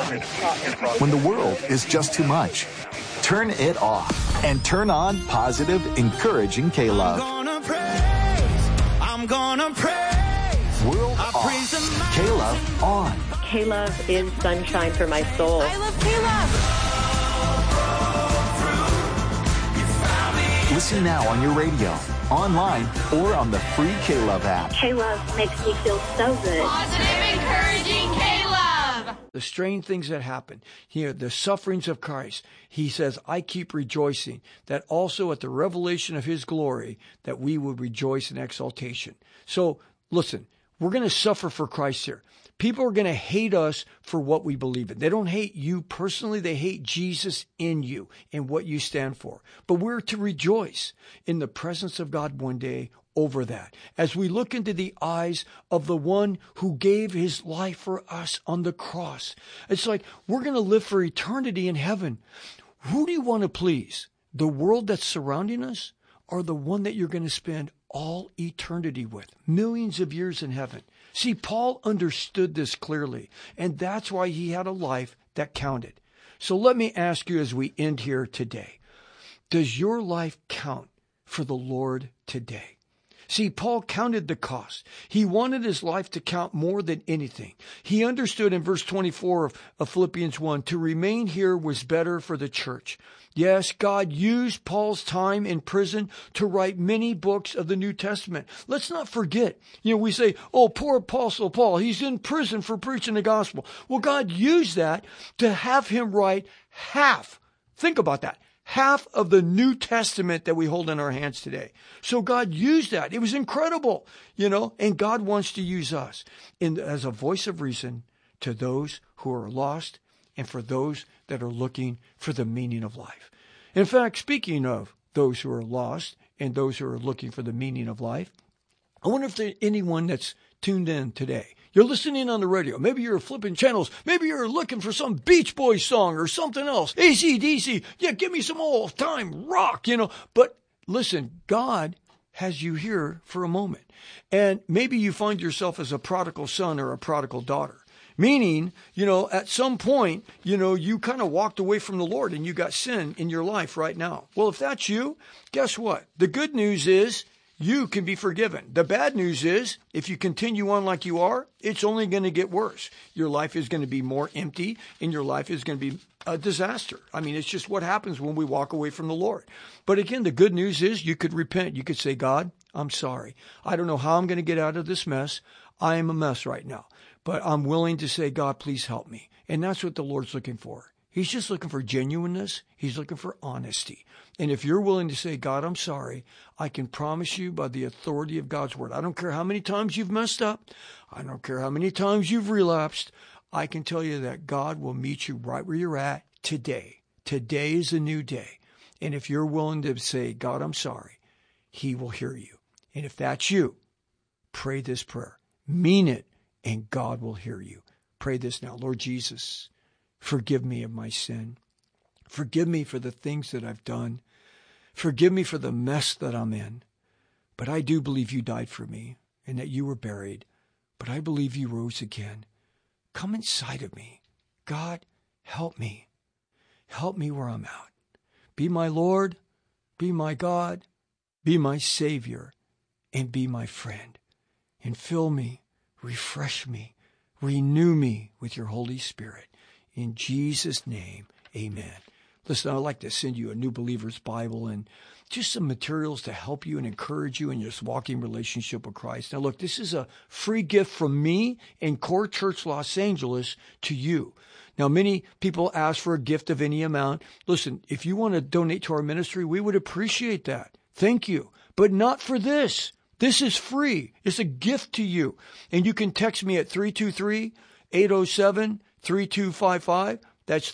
When the world is just too much, turn it off and turn on positive, encouraging K-Love. I'm gonna praise. World off. K-Love on. K-Love is sunshine for my soul. I love K-Love. Listen now on your radio, online, or on the free K-Love app. K-Love makes me feel so good. Positive, encouraging K-Love. The strange things that happen, the sufferings of Christ, he says, I keep rejoicing, that also at the revelation of his glory, that we would rejoice in exaltation. So, listen, we're going to suffer for Christ here. People are going to hate us for what we believe in. They don't hate you personally. They hate Jesus in you and what you stand for. But we're to rejoice in the presence of God one day over that, as we look into the eyes of the one who gave his life for us on the cross. It's like we're going to live for eternity in heaven. Who do you want to please? The world that's surrounding us, or the one that you're going to spend all eternity with, millions of years in heaven? See, Paul understood this clearly, and that's why he had a life that counted. So let me ask you as we end here today, does your life count for the Lord today? See, Paul counted the cost. He wanted his life to count more than anything. He understood in verse 24 of Philippians 1, to remain here was better for the church. Yes, God used Paul's time in prison to write many books of the New Testament. Let's not forget, we say, oh, poor Apostle Paul, he's in prison for preaching the gospel. Well, God used that to have him write half. Think about that. Half of the New Testament that we hold in our hands today. So God used that. It was incredible, and God wants to use us as a voice of reason to those who are lost and for those that are looking for the meaning of life. In fact, speaking of those who are lost and those who are looking for the meaning of life, I wonder if there's anyone that's tuned in today. You're listening on the radio. Maybe you're flipping channels. Maybe you're looking for some Beach Boys song or something else. AC/DC. Yeah, give me some old time rock, But listen, God has you here for a moment. And maybe you find yourself as a prodigal son or a prodigal daughter. Meaning, at some point, you kind of walked away from the Lord and you got sin in your life right now. Well, if that's you, guess what? The good news is you can be forgiven. The bad news is, if you continue on like you are, it's only going to get worse. Your life is going to be more empty, and your life is going to be a disaster. I mean, it's just what happens when we walk away from the Lord. But again, the good news is you could repent. You could say, God, I'm sorry. I don't know how I'm going to get out of this mess. I am a mess right now. But I'm willing to say, God, please help me. And that's what the Lord's looking for. He's just looking for genuineness. He's looking for honesty. And if you're willing to say, God, I'm sorry, I can promise you by the authority of God's word. I don't care how many times you've messed up. I don't care how many times you've relapsed. I can tell you that God will meet you right where you're at today. Today is a new day. And if you're willing to say, God, I'm sorry, he will hear you. And if that's you, pray this prayer. Mean it, and God will hear you. Pray this now. Lord Jesus, forgive me of my sin. Forgive me for the things that I've done. Forgive me for the mess that I'm in. But I do believe you died for me and that you were buried. But I believe you rose again. Come inside of me. God, help me. Help me where I'm at. Be my Lord, be my God, be my Savior, and be my friend. And fill me, refresh me, renew me with your Holy Spirit. In Jesus' name, amen. Listen, I'd like to send you a New Believer's Bible and just some materials to help you and encourage you in your walking relationship with Christ. Now, look, this is a free gift from me and Core Church Los Angeles to you. Now, many people ask for a gift of any amount. Listen, if you want to donate to our ministry, we would appreciate that. Thank you. But not for this. This is free. It's a gift to you. And you can text me at 323-807-3255. That's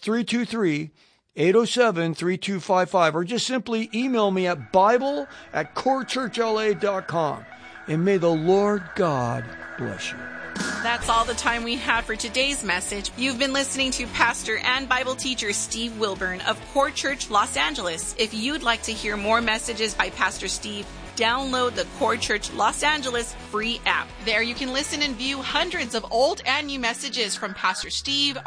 323-807-3255. Or just simply email me at bible@corechurchla.com. And may the Lord God bless you. That's all the time we have for today's message. You've been listening to Pastor and Bible teacher Steve Wilburn of Core Church Los Angeles. If you'd like to hear more messages by Pastor Steve, download the Core Church Los Angeles free app. There you can listen and view hundreds of old and new messages from Pastor Steve,